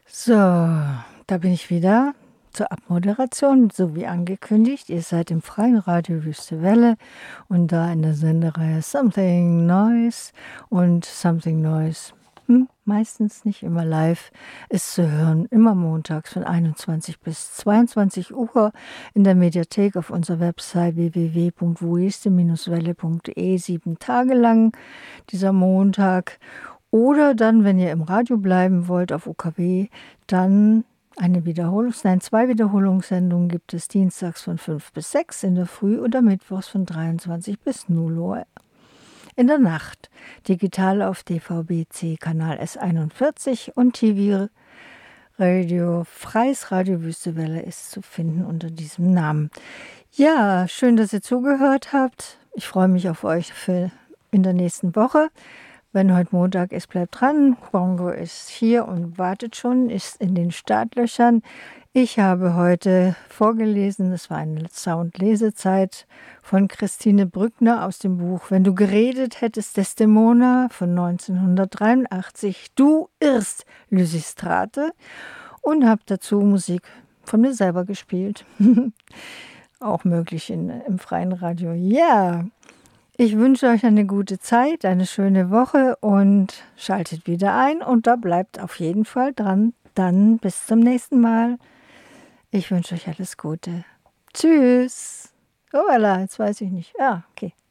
So, da bin ich wieder zur Abmoderation, so wie angekündigt. Ihr seid im freien Radio Wüste Welle und da in der Sendereihe Something Noise und Something Noise. Meistens nicht immer live, ist zu hören, immer montags von 21 bis 22 Uhr in der Mediathek auf unserer Website www.wueste-welle.de 7 Tage lang, dieser Montag. Oder dann, wenn ihr im Radio bleiben wollt auf UKW, dann zwei Wiederholungssendungen gibt es dienstags von 5 bis 6 in der Früh oder mittwochs von 23 bis 0 Uhr in der Nacht. Digital auf DVB-C Kanal S41 und TV-Radio, Freies Radio Wüstewelle ist zu finden unter diesem Namen. Ja, schön, dass ihr zugehört habt. Ich freue mich auf euch in der nächsten Woche. Wenn heute Montag ist, bleibt dran. Bongo ist hier und wartet schon, ist in den Startlöchern. Ich habe heute vorgelesen, das war eine Soundlesezeit von Christine Brückner aus dem Buch Wenn du geredet hättest, Desdemona von 1983. Du irrst, Lysistrate. Und habe dazu Musik von mir selber gespielt. Auch möglich im freien Radio. Ja, ich wünsche euch eine gute Zeit, eine schöne Woche und schaltet wieder ein und da bleibt auf jeden Fall dran. Dann bis zum nächsten Mal. Ich wünsche euch alles Gute. Tschüss. Oh, voilà, jetzt weiß ich nicht. Ah, okay.